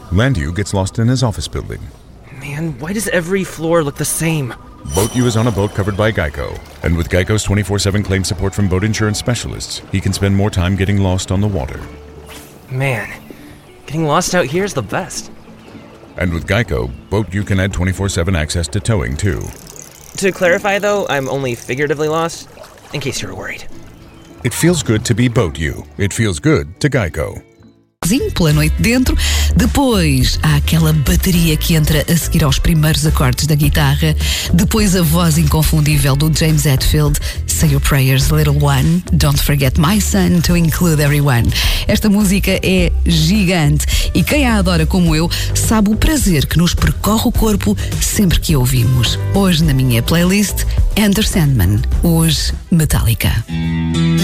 Landu gets lost in his office building. Man, why does every floor look the same? Boat U is on a boat covered by Geico. And with Geico's 24/7 claim support from boat insurance specialists, he can spend more time getting lost on the water. Man, getting lost out here is the best. And with Geico, Boat U can add 24/7 access to towing, too. To clarify, though, I'm only figuratively lost, in case you were worried. It feels good to be Boat U. It feels good to Geico. Pela noite dentro, depois há aquela bateria que entra a seguir aos primeiros acordes da guitarra, depois a voz inconfundível do James Hetfield, Say Your Prayers Little One, Don't Forget My Son to Include Everyone. Esta música é gigante e quem a adora como eu sabe o prazer que nos percorre o corpo sempre que a ouvimos. Hoje na minha playlist, Enter Sandman, hoje Metallica.